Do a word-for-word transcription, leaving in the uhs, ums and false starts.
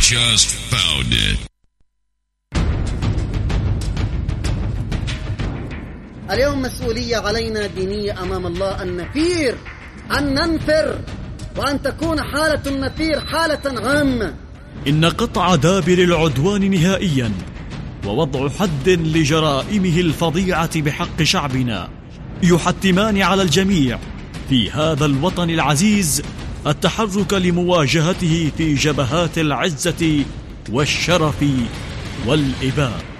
just found it. اليوم مسؤولية علينا دينية أمام الله أن نثير، أن ننفر، وأن تكون حالة النفير حالة عامة. إن قطع دابر العدوان نهائيا ووضع حد لجرائمه الفظيعة بحق شعبنا يحتمان على الجميع في هذا الوطن العزيز التحرك لمواجهته في جبهات العزة والشرف والإباء.